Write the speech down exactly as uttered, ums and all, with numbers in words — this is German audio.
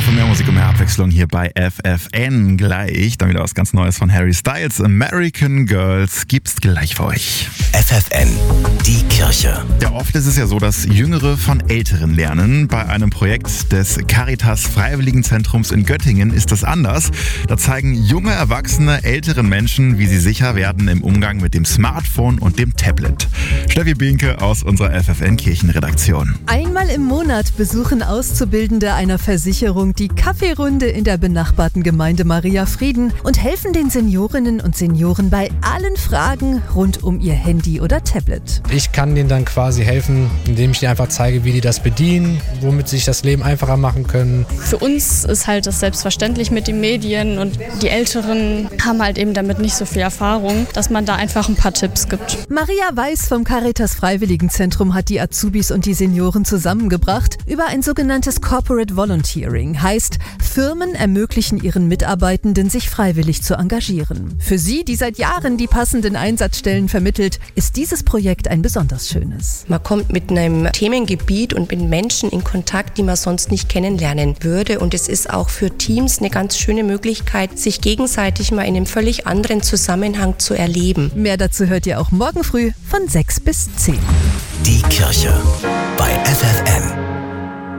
für mehr Musik und mehr Abwechslung hier bei F F N. Gleich dann wieder was ganz Neues von Harry Styles. American Girls gibt's gleich für euch. F F N, die Kirche. Ja, oft ist es ja so, dass Jüngere von Älteren lernen. Bei einem Projekt des Caritas Freiwilligenzentrums in Göttingen ist das anders. Da zeigen junge Erwachsene älteren Menschen, wie sie sicher werden im Umgang mit dem Smartphone und dem Tablet. Steffi Binke aus unserer F F N Kirchenredaktion. Einmal im Monat besuchen Auszubildende einer Versicherung die Kaffeerunde in der benachbarten Gemeinde Maria Frieden und helfen den Seniorinnen und Senioren bei allen Fragen rund um ihr Handy oder Tablet. Ich kann denen dann quasi helfen, indem ich denen einfach zeige, wie die das bedienen, womit sie sich das Leben einfacher machen können. Für uns ist halt das selbstverständlich mit den Medien und die Älteren haben halt eben damit nicht so viel Erfahrung, dass man da einfach ein paar Tipps gibt. Maria Weiß vom Caritas Freiwilligenzentrum hat die Azubis und die Senioren zusammengebracht über ein sogenanntes Corporate Volunteering. Heißt, Firmen ermöglichen ihren Mitarbeitenden, sich freiwillig zu engagieren. Für sie, die seit Jahren die passenden Einsatzstellen vermittelt, ist dieses Projekt ein besonders schönes. Man kommt mit einem Themengebiet und mit Menschen in Kontakt, die man sonst nicht kennenlernen würde. Und es ist auch für Teams eine ganz schöne Möglichkeit, sich gegenseitig mal in einem völlig anderen Zusammenhang zu erleben. Mehr dazu hört ihr auch morgen früh von sechs bis zehn. Die Kirche bei F F N.